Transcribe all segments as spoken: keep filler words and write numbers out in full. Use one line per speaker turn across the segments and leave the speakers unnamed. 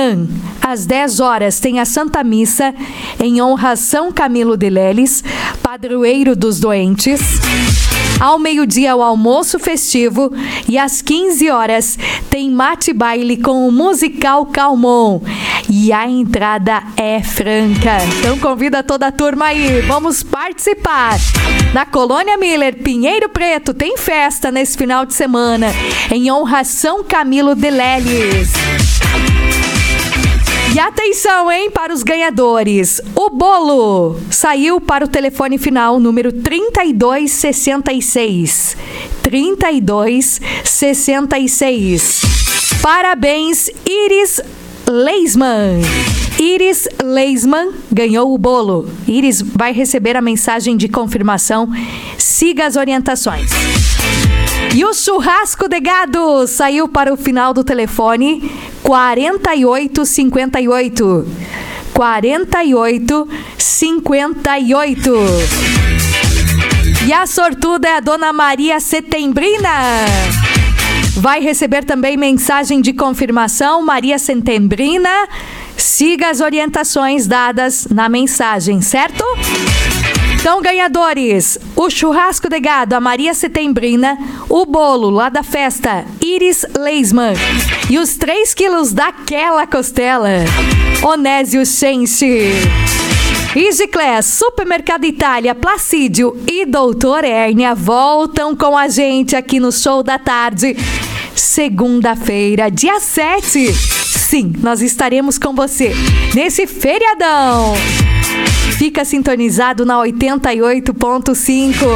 Amanhã, às dez horas, tem a Santa Missa em honra a São Camilo de Leles, padroeiro dos doentes. Ao meio-dia, o almoço festivo e às quinze horas tem mate baile com o musical Calmon. E a entrada é franca. Então convida toda a turma aí. Vamos participar. Na Colônia Miller, Pinheiro Preto, tem festa nesse final de semana em honra a São Camilo de Leles. E atenção, hein, para os ganhadores. O bolo saiu para o telefone final número trinta e dois sessenta e seis. trinta e dois sessenta e seis. Parabéns, Iris Leisman. Iris Leisman ganhou o bolo. Iris vai receber a mensagem de confirmação. Siga as orientações. E o churrasco de gado saiu para o final do telefone quarenta e oito cinquenta e oito. quarenta e oito cinquenta e oito. E a sortuda é a Dona Maria Setembrina. Vai receber também mensagem de confirmação. Maria Setembrina, siga as orientações dadas na mensagem, certo? Então, ganhadores, o churrasco de gado, a Maria Setembrina, o bolo lá da festa, Iris Leisman, e os três quilos daquela costela, Onésio Chenche. Igiclass, Supermercado Itália, Placídio e Doutor Hérnia voltam com a gente aqui no Show da Tarde, segunda-feira, dia sete. Sim, nós estaremos com você nesse feriadão. Fica sintonizado na oitenta e oito ponto cinco.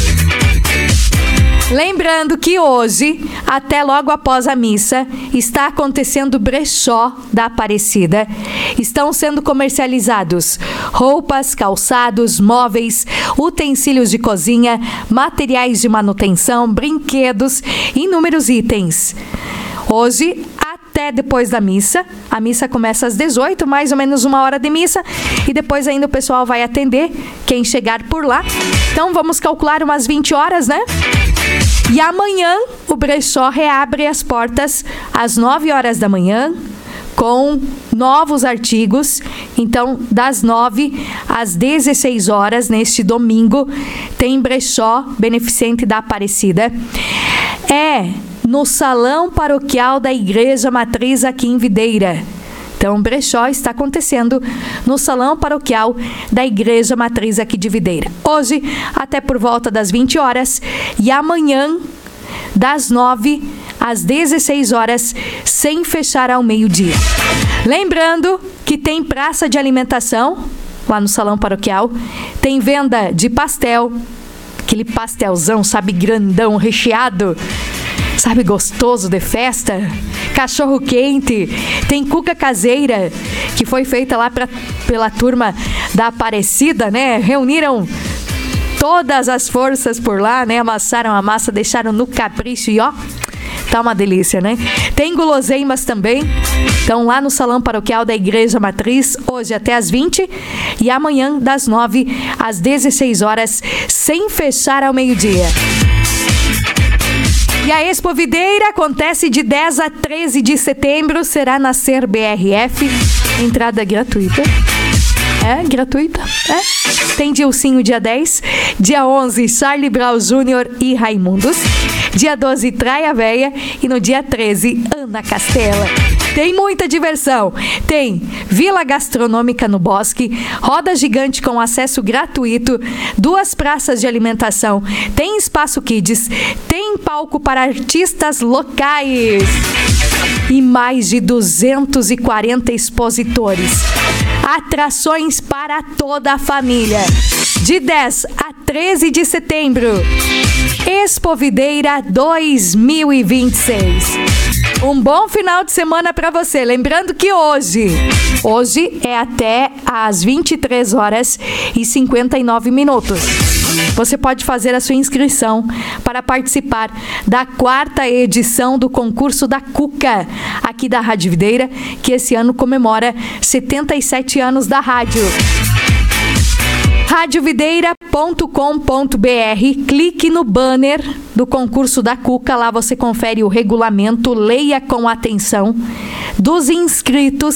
Lembrando que hoje, até logo após a missa, está acontecendo o brechó da Aparecida. Estão sendo comercializados roupas, calçados, móveis, utensílios de cozinha, materiais de manutenção, brinquedos e inúmeros itens. Hoje, até depois da missa. A missa começa às dezoito, mais ou menos uma hora de missa. E depois ainda o pessoal vai atender quem chegar por lá. Então vamos calcular umas vinte horas, né? E amanhã o brechó reabre as portas às nove horas da manhã com novos artigos. Então, das nove às dezesseis horas, neste domingo, tem brechó beneficente da Aparecida. É no Salão Paroquial da Igreja Matriz aqui em Videira. Então, o brechó está acontecendo no Salão Paroquial da Igreja Matriz aqui de Videira. Hoje, até por volta das vinte horas, e amanhã, das nove às dezesseis horas, sem fechar ao meio-dia. Lembrando que tem praça de alimentação lá no Salão Paroquial, tem venda de pastel, aquele pastelzão, sabe, grandão, recheado, sabe, gostoso de festa, cachorro quente, tem cuca caseira, que foi feita lá pra, pela turma da Aparecida, né? Reuniram todas as forças por lá, né? Amassaram a massa, deixaram no capricho e ó, tá uma delícia, né? Tem guloseimas também. Então, lá no Salão Paroquial da Igreja Matriz, hoje até às vinte e amanhã das nove às dezesseis horas, sem fechar ao meio-dia. E a Expo Videira acontece de dez a treze de setembro, será na Ser B R F, entrada gratuita. É, gratuita, é. Tem Dilcinho dia dez, dia onze, Charlie Brown Júnior e Raimundos, dia doze, Traia Véia e no dia treze, Ana Castela. Tem muita diversão. Tem Vila Gastronômica no Bosque, roda gigante com acesso gratuito, duas praças de alimentação, tem espaço kids, tem palco para artistas locais e mais de duzentos e quarenta expositores. Atrações para toda a família. De dez a treze de setembro. Expo Videira dois mil e vinte e seis. Um bom final de semana para você. Lembrando que hoje, hoje é até às vinte e três horas e cinquenta e nove minutos. Você pode fazer a sua inscrição para participar da quarta edição do concurso da Cuca, aqui da Rádio Videira, que esse ano comemora setenta e sete anos da rádio. rádio videira ponto com ponto b r, clique no banner do concurso da Cuca, lá você confere o regulamento, leia com atenção dos inscritos